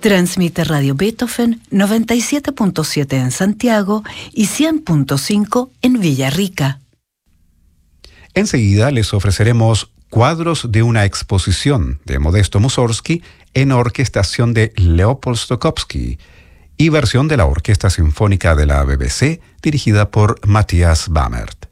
Transmite Radio Beethoven 97.7 en Santiago y 100.5 en Villarrica. Enseguida les ofreceremos cuadros de una exposición de Modesto Mussorgsky en orquestación de Leopold Stokowski y versión de la Orquesta Sinfónica de la BBC dirigida por Matthias Bamert.